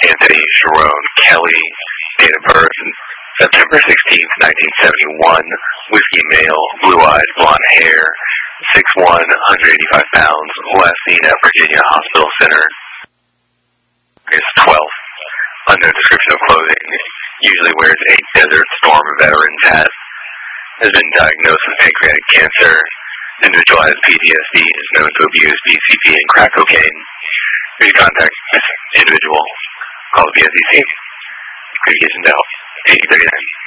Anthony Jerome Kelly, date of birth, September 16th, 1971, whiskey male, blue-eyed, blonde hair, 6'1", 185 pounds, last seen at Virginia Hospital Center. August 12th, unknown description of clothing, usually wears a Desert Storm veteran's hat, has been diagnosed with pancreatic cancer, individual has PTSD, is known to abuse PCP and crack cocaine. If you contact this individual, call the PSDC. Communication to help, 8039.